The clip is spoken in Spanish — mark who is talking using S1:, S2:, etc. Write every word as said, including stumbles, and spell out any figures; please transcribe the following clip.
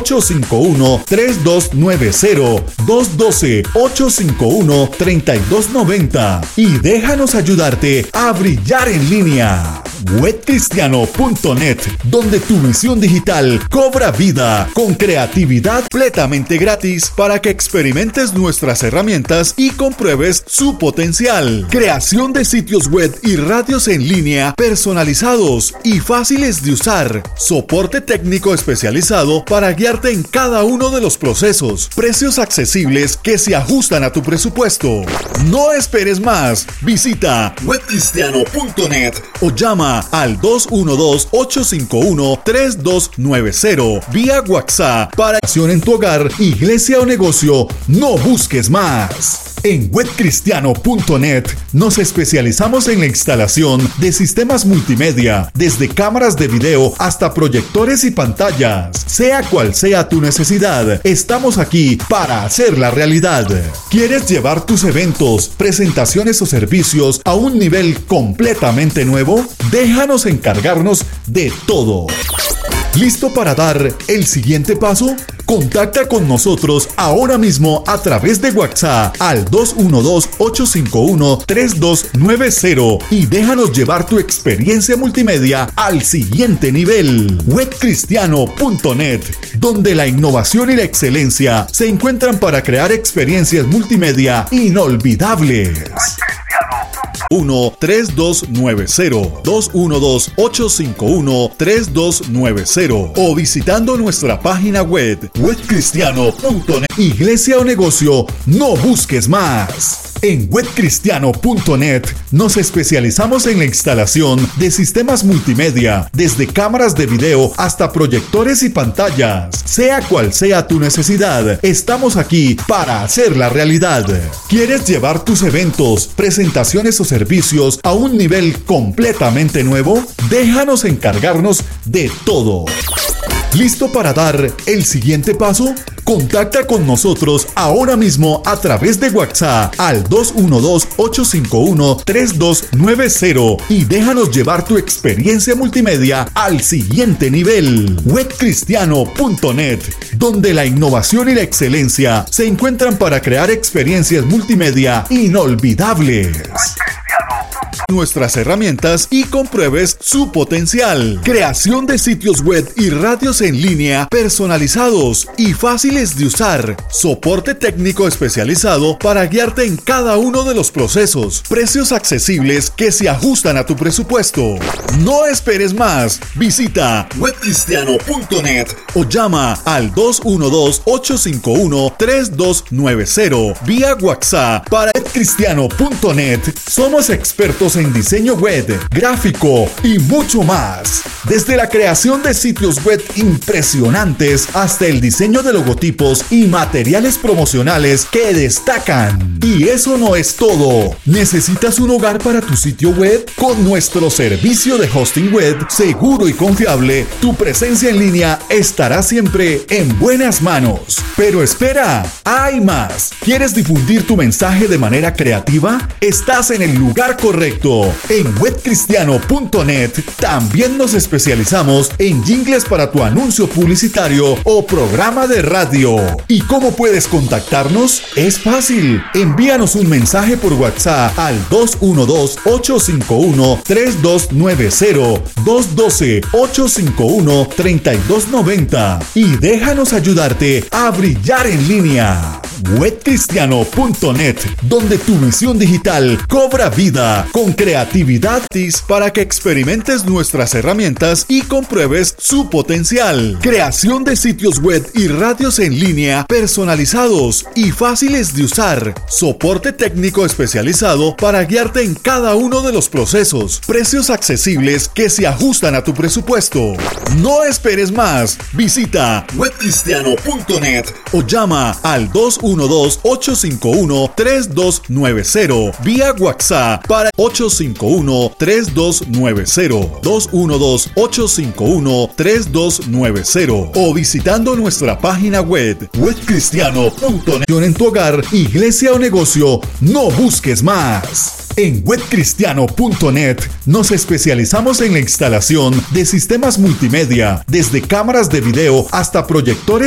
S1: ocho cinco uno, tres dos nueve cero, dos uno dos, ocho cinco uno, tres dos nueve cero y déjanos ayudarte a brillar en línea. web cristiano punto net, donde tu visión digital cobra vida con creatividad completamente gratis para que experimentes nuestras herramientas y compruebes su potencial. Creación de sitios web y radios en línea personalizados y fáciles de usar. Soporte técnico especializado para guiarte en cada uno de los procesos. Precios accesibles que se ajustan a tu presupuesto. No esperes más. Visita web cristiano punto net o llama al dos uno dos, ocho cinco uno, tres dos nueve cero vía WhatsApp para acción en tu hogar, iglesia o negocio. No busques más. En web cristiano punto net nos especializamos en la instalación de sistemas multimedia, desde cámaras de video hasta proyectores y pantallas. Sea cual sea tu necesidad, estamos aquí para hacerla realidad. ¿Quieres llevar tus eventos, presentaciones o servicios a un nivel completamente nuevo? Déjanos encargarnos de todo. ¿Listo para dar el siguiente paso? Contacta con nosotros ahora mismo a través de WhatsApp al dos uno dos, ocho cinco uno, tres dos nueve cero y déjanos llevar tu experiencia multimedia al siguiente nivel. web cristiano punto net, donde la innovación y la excelencia se encuentran para crear experiencias multimedia inolvidables. uno tres dos nueve cero, dos uno dos, ocho cinco uno, tres dos nueve cero o visitando nuestra página web web cristiano punto net. Iglesia o negocio, no busques más. En web cristiano punto net nos especializamos en la instalación de sistemas multimedia, desde cámaras de video hasta proyectores y pantallas. Sea cual sea tu necesidad, estamos aquí para hacerla realidad. ¿Quieres llevar tus eventos, presentaciones o servicios a un nivel completamente nuevo? Déjanos encargarnos de todo. ¿Listo para dar el siguiente paso? Contacta con nosotros ahora mismo a través de WhatsApp al dos uno dos, ocho cinco uno, tres dos nueve cero y déjanos llevar tu experiencia multimedia al siguiente nivel. web cristiano punto net, donde la innovación y la excelencia se encuentran para crear experiencias multimedia inolvidables. Nuestras herramientas y compruebes su potencial. Creación de sitios web y radios en línea personalizados y fáciles de usar. Soporte técnico especializado para guiarte en cada uno de los procesos. Precios accesibles que se ajustan a tu presupuesto. No esperes más. Visita web cristiano punto net o llama al dos uno dos, ocho cinco uno, tres dos nueve cero vía WhatsApp para web cristiano punto net. Somos expertos en diseño web, gráfico y mucho más. Desde la creación de sitios web impresionantes hasta el diseño de logotipos y materiales promocionales que destacan. Y eso no es todo. ¿Necesitas un hogar para tu sitio web? Con nuestro servicio de hosting web seguro y confiable, tu presencia en línea estará siempre en buenas manos. Pero espera, hay más. ¿Quieres difundir tu mensaje de manera creativa? Estás en el lugar correcto. En web cristiano punto net también nos especializamos en jingles para tu anuncio publicitario o programa de radio. ¿Y cómo puedes contactarnos? Es fácil. Envíanos un mensaje por WhatsApp al dos uno dos, ocho cinco uno, tres dos nueve cero, dos uno dos, ocho cinco uno, tres dos nueve cero y déjanos ayudarte a brillar en línea. web cristiano punto net, donde tu visión digital cobra vida con creatividad para que experimentes nuestras herramientas y compruebes su potencial. Creación de sitios web y radios en línea personalizados y fáciles de usar. Soporte técnico especializado para guiarte en cada uno de los procesos. Precios accesibles que se ajustan a tu presupuesto. No esperes más. Visita web cristiano punto net o llama al dos uno dos, ocho cinco uno, tres dos nueve cero vía WhatsApp para ocho cinco uno, tres dos nueve cero, dos uno dos, ocho cinco uno, tres dos nueve cero o visitando nuestra página web web cristiano punto net. En tu hogar, iglesia o negocio, no busques más. En web cristiano punto net nos especializamos en la instalación de sistemas multimedia, desde cámaras de video hasta proyectores